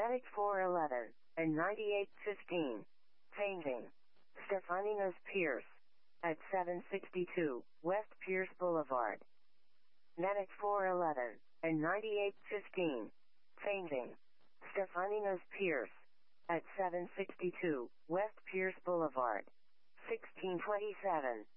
Medic 411 and 9815. Changing. Stephaninos Pierce. At 762 West Pierce Boulevard. Medic 411 and 9815. Changing. Stephaninos Pierce. At 762 West Pierce Boulevard. 1627.